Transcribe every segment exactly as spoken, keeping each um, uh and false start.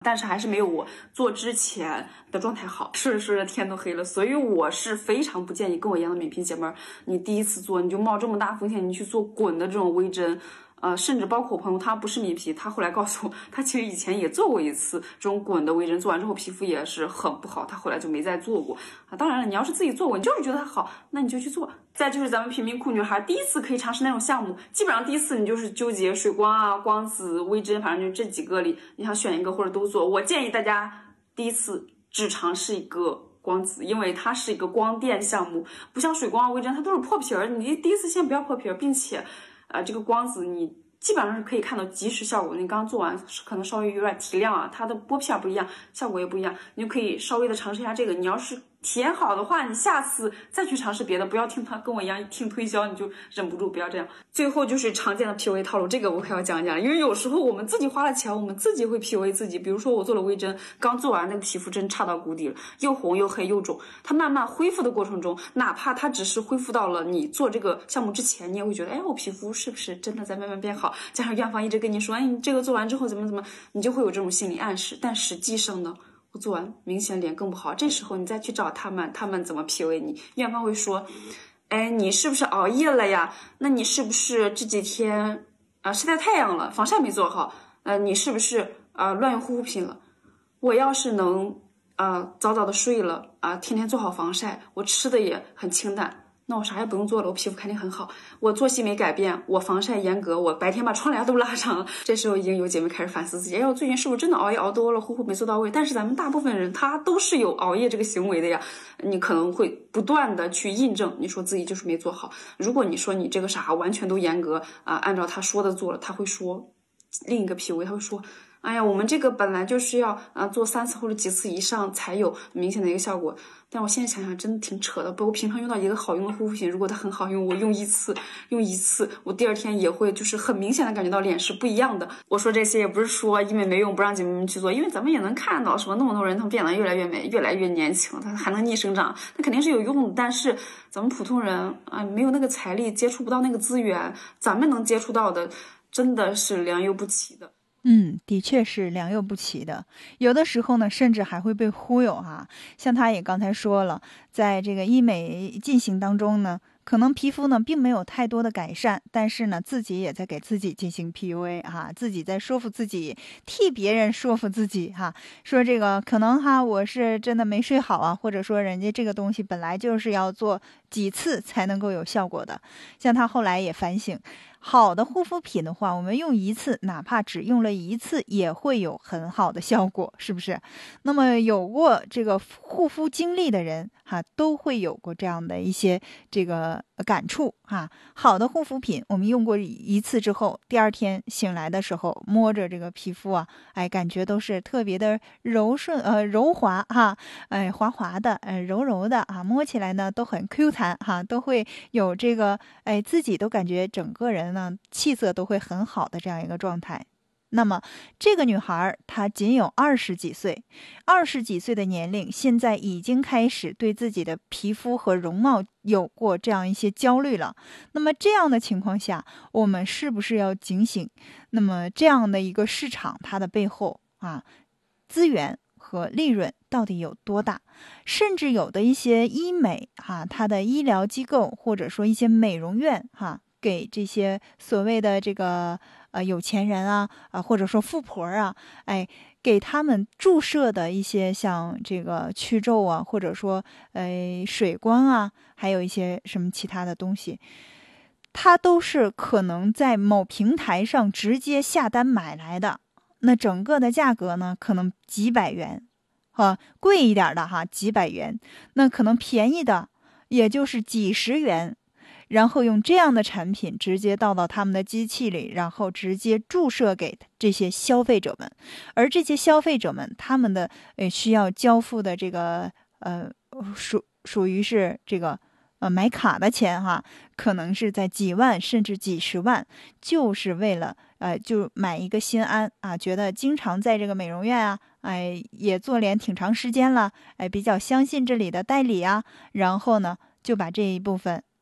但是还是没有我做之前的状态好，说着说着天都黑了。所以我是非常不建议跟我一样的美皮姐妹儿，你第一次做你就冒这么大风险，你去做滚的这种微针。呃，甚至包括我朋友，他不是米皮，他后来告诉我，他其实以前也做过一次这种滚的微针，做完之后皮肤也是很不好，他后来就没再做过啊。当然了，你要是自己做过，你就是觉得它好，那你就去做。再就是咱们贫民窟女孩第一次可以尝试那种项目，基本上第一次你就是纠结水光啊、光子、微针，反正就这几个里，你想选一个或者都做。我建议大家第一次只尝试一个光子，因为它是一个光电项目，不像水光啊、微针，它都是破皮儿。你第一次先不要破皮儿，并且。呃，这个光子你基本上是可以看到即时效果。你刚做完可能稍微有点提亮啊，它的剥片不一样，效果也不一样，你就可以稍微的尝试一下这个。你要是体验好的话，你下次再去尝试别的，不要听他跟我一样听推销你就忍不住，不要这样。最后就是常见的 P U A 套路，这个我可要讲一讲，因为有时候我们自己花了钱，我们自己会 P U A 自己。比如说我做了微针，刚做完那个皮肤真差到谷底了，又红又黑又肿。它慢慢恢复的过程中，哪怕它只是恢复到了你做这个项目之前，你也会觉得，哎，我皮肤是不是真的在慢慢变好？加上院方一直跟你说，哎，你这个做完之后怎么怎么，你就会有这种心理暗示。但实际上呢，我做完明显脸更不好，这时候你再去找他们，他们怎么 P U A 你？院方会说，哎，你是不是熬夜了呀？那你是不是这几天啊、呃、晒太太阳了，防晒没做好？呃，你是不是啊、呃、乱用护肤品了？我要是能啊、呃、早早的睡了啊、呃，天天做好防晒，我吃的也很清淡。那我啥也不用做了，我皮肤肯定很好。我作息没改变，我防晒严格，我白天把窗帘都拉上了。这时候已经有姐妹开始反思自己，哎，我最近是不是真的熬夜熬多了，护肤没做到位？但是咱们大部分人他都是有熬夜这个行为的呀，你可能会不断的去印证，你说自己就是没做好。如果你说你这个啥完全都严格啊、呃，按照他说的做了，他会说另一个 P U A， 他会说。哎呀，我们这个本来就是要啊、呃、做三次或者几次以上才有明显的一个效果，但我现在想想真的挺扯的。包括平常用到一个好用的护肤品，如果它很好用，我用一次用一次，我第二天也会就是很明显的感觉到脸是不一样的。我说这些也不是说医美没用不让姐妹们去做，因为咱们也能看到说那么多人他们变得越来越美，越来越年轻，他还能逆生长，那肯定是有用的。但是咱们普通人啊，没有那个财力，接触不到那个资源，咱们能接触到的真的是良莠不齐的。 嗯，的确是良莠不齐的，有的时候呢，甚至还会被忽悠哈。像他也刚才说了，在这个医美进行当中呢，可能皮肤呢并没有太多的改善，但是呢，自己也在给自己进行 P U A 哈，自己在说服自己，替别人说服自己哈，说这个可能哈，我是真的没睡好啊，或者说人家这个东西本来就是要做几次才能够有效果的。像他后来也反省。好的护肤品的话，我们用一次，哪怕只用了一次，也会有很好的效果，是不是？那么有过这个护肤经历的人哈，都会有过这样的一些这个感触哈。好的护肤品，我们用过一次之后，第二天醒来的时候，摸着这个皮肤啊，哎，感觉都是特别的柔顺呃柔滑哈，哎滑滑的，呃柔柔的啊，摸起来呢都很 Q 弹哈，都会有这个哎自己都感觉整个人呢气色都会很好的这样一个状态。那么这个女孩她仅有二十几岁，二十几岁的年龄，现在已经开始对自己的皮肤和容貌有过这样一些焦虑了。那么这样的情况下，我们是不是要警醒？那么这样的一个市场，它的背后啊，资源和利润到底有多大？甚至有的一些医美哈，它的医疗机构或者说一些美容院哈，给这些所谓的这个呃有钱人啊啊，或者说富婆啊，哎，给他们注射的一些像这个去皱啊，或者说呃水光啊，还有一些什么其他的东西，它都是可能在某平台上直接下单买来的。那整个的价格呢，可能几百元，啊，贵一点的哈，几百元，那可能便宜的也就是几十元，然后用这样的产品直接倒到他们的机器里，然后直接注射给这些消费者们，而这些消费者们他们的呃需要交付的这个呃属属于是这个。呃，买卡的钱哈，可能是在几万甚至几十万，就是为了呃，就买一个心安啊，觉得经常在这个美容院啊，哎，也做脸挺长时间了，哎，比较相信这里的代理啊，然后呢，就把这一部分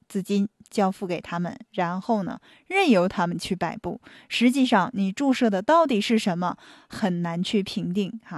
资金交付给他们，然后呢，任由他们去摆布。实际上，你注射的到底是什么，很难去评定哈。